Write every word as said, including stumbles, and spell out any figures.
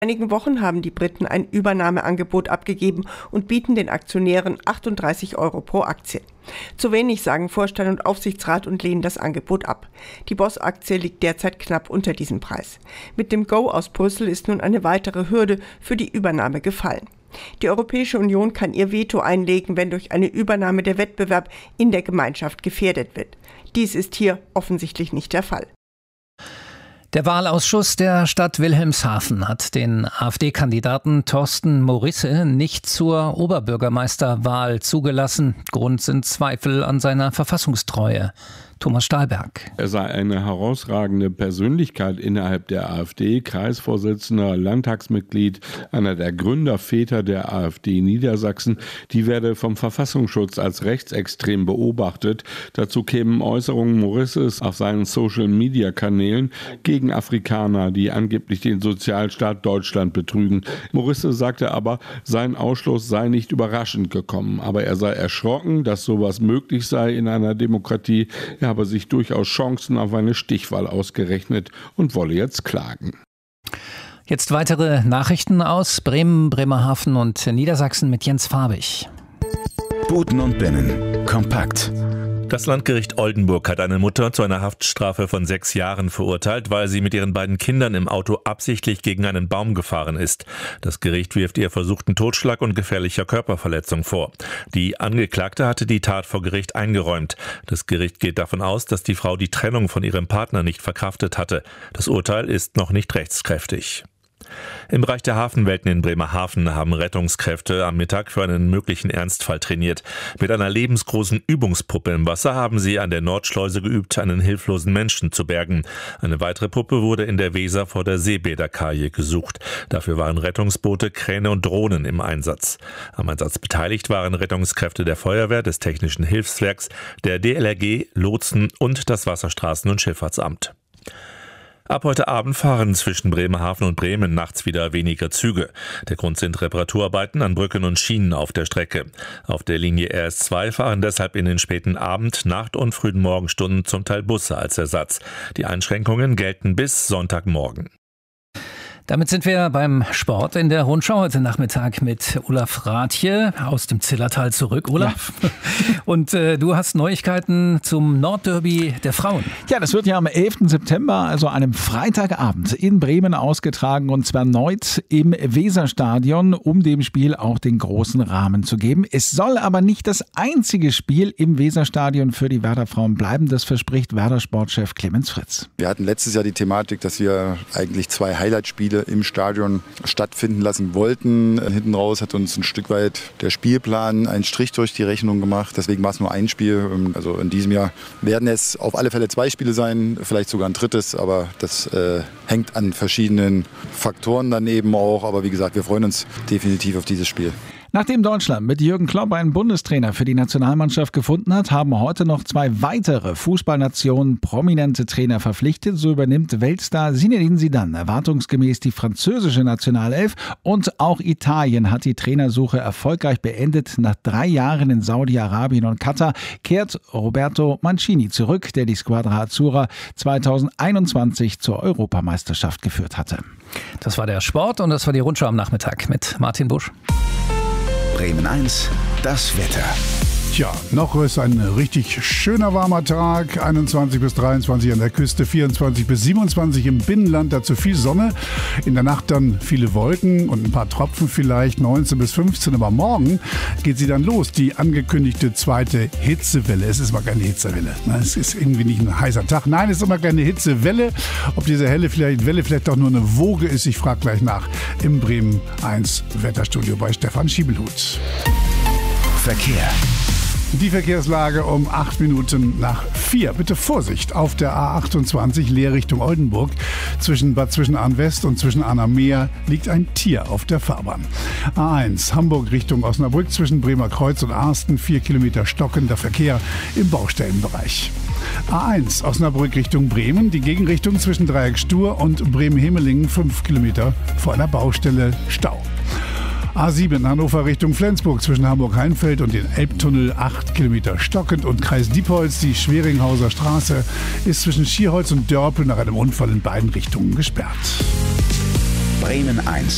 einigen Wochen haben die Briten ein Übernahmeangebot abgegeben und bieten den Aktionären achtunddreißig Euro pro Aktie. Zu wenig, sagen Vorstand und Aufsichtsrat und lehnen das Angebot ab. Die Boss-Aktie liegt derzeit knapp unter diesem Preis. Mit dem Go aus Brüssel ist nun eine weitere Hürde für die Übernahme gefallen. Die Europäische Union kann ihr Veto einlegen, wenn durch eine Übernahme der Wettbewerb in der Gemeinschaft gefährdet wird. Dies ist hier offensichtlich nicht der Fall. Der Wahlausschuss der Stadt Wilhelmshaven hat den AfD-Kandidaten Thorsten Morisse nicht zur Oberbürgermeisterwahl zugelassen. Grund sind Zweifel an seiner Verfassungstreue. Thomas Stahlberg. Er sei eine herausragende Persönlichkeit innerhalb der AfD, Kreisvorsitzender, Landtagsmitglied, einer der Gründerväter der AfD Niedersachsen. Die werde vom Verfassungsschutz als rechtsextrem beobachtet. Dazu kämen Äußerungen Morisses auf seinen Social-Media-Kanälen gegen Afrikaner, die angeblich den Sozialstaat Deutschland betrügen. Morisse sagte aber, sein Ausschluss sei nicht überraschend gekommen. Aber er sei erschrocken, dass sowas möglich sei in einer Demokratie. Er habe sich durchaus Chancen auf eine Stichwahl ausgerechnet und wolle jetzt klagen. Jetzt weitere Nachrichten aus Bremen, Bremerhaven und Niedersachsen mit Jens Farbig. Buten und Binnen. Kompakt. Das Landgericht Oldenburg hat eine Mutter zu einer Haftstrafe von sechs Jahren verurteilt, weil sie mit ihren beiden Kindern im Auto absichtlich gegen einen Baum gefahren ist. Das Gericht wirft ihr versuchten Totschlag und gefährlicher Körperverletzung vor. Die Angeklagte hatte die Tat vor Gericht eingeräumt. Das Gericht geht davon aus, dass die Frau die Trennung von ihrem Partner nicht verkraftet hatte. Das Urteil ist noch nicht rechtskräftig. Im Bereich der Hafenwelten in Bremerhaven haben Rettungskräfte am Mittag für einen möglichen Ernstfall trainiert. Mit einer lebensgroßen Übungspuppe im Wasser haben sie an der Nordschleuse geübt, einen hilflosen Menschen zu bergen. Eine weitere Puppe wurde in der Weser vor der Seebäderkaje gesucht. Dafür waren Rettungsboote, Kräne und Drohnen im Einsatz. Am Einsatz beteiligt waren Rettungskräfte der Feuerwehr, des Technischen Hilfswerks, der D L R G, Lotsen und das Wasserstraßen- und Schifffahrtsamt. Ab heute Abend fahren zwischen Bremerhaven und Bremen nachts wieder weniger Züge. Der Grund sind Reparaturarbeiten an Brücken und Schienen auf der Strecke. Auf der Linie R S zwei fahren deshalb in den späten Abend-, Nacht- und frühen Morgenstunden zum Teil Busse als Ersatz. Die Einschränkungen gelten bis Sonntagmorgen. Damit sind wir beim Sport in der Rundschau heute Nachmittag mit Olaf Rathje aus dem Zillertal zurück. Olaf, ja. Und äh, du hast Neuigkeiten zum Nordderby der Frauen. Ja, das wird ja am elften September, also einem Freitagabend, in Bremen ausgetragen und zwar erneut im Weserstadion, um dem Spiel auch den großen Rahmen zu geben. Es soll aber nicht das einzige Spiel im Weserstadion für die Werder-Frauen bleiben. Das verspricht Werder-Sportchef Clemens Fritz. Wir hatten letztes Jahr die Thematik, dass wir eigentlich zwei Highlight-Spiele im Stadion stattfinden lassen wollten. Hinten raus hat uns ein Stück weit der Spielplan einen Strich durch die Rechnung gemacht. Deswegen war es nur ein Spiel. Also in diesem Jahr werden es auf alle Fälle zwei Spiele sein, vielleicht sogar ein drittes. Aber das äh, hängt an verschiedenen Faktoren dann eben auch. Aber wie gesagt, wir freuen uns definitiv auf dieses Spiel. Nachdem Deutschland mit Jürgen Klopp einen Bundestrainer für die Nationalmannschaft gefunden hat, haben heute noch zwei weitere Fußballnationen prominente Trainer verpflichtet. So übernimmt Weltstar Zinedine Zidane erwartungsgemäß die französische Nationalelf und auch Italien hat die Trainersuche erfolgreich beendet. Nach drei Jahren in Saudi-Arabien und Katar kehrt Roberto Mancini zurück, der die Squadra Azzurra zweitausendeinundzwanzig zur Europameisterschaft geführt hatte. Das war der Sport und das war die Rundschau am Nachmittag mit Martin Busch. Bremen eins, das Wetter. Tja, noch ist ein richtig schöner warmer Tag, einundzwanzig bis dreiundzwanzig an der Küste, vierundzwanzig bis siebenundzwanzig im Binnenland, dazu viel Sonne. In der Nacht dann viele Wolken und ein paar Tropfen vielleicht, neunzehn bis fünfzehn. Aber morgen geht sie dann los, die angekündigte zweite Hitzewelle. Es ist mal keine Hitzewelle, es ist irgendwie nicht ein heißer Tag. Nein, es ist immer keine Hitzewelle. Ob diese helle vielleicht, Welle vielleicht auch nur eine Woge ist, ich frage gleich nach im Bremen eins Wetterstudio bei Stefan Schiebelhut. Verkehr. Die Verkehrslage um acht Minuten nach vier. Bitte Vorsicht auf der A achtundzwanzig, Leer Richtung Oldenburg. Zwischen Bad Zwischenahn West und Zwischenahn am Meer liegt ein Tier auf der Fahrbahn. A eins, Hamburg Richtung Osnabrück, zwischen Bremer Kreuz und Arsten, vier Kilometer stockender Verkehr im Baustellenbereich. A eins, Osnabrück Richtung Bremen, die Gegenrichtung zwischen Dreieck Stur und Bremen-Hemelingen, fünf Kilometer vor einer Baustelle Stau. A sieben Hannover Richtung Flensburg zwischen Hamburg-Heinfeld und den Elbtunnel acht Kilometer stockend und Kreis Diepholz, die Schweringhauser Straße, ist zwischen Schierholz und Dörpel nach einem Unfall in beiden Richtungen gesperrt. Bremen eins.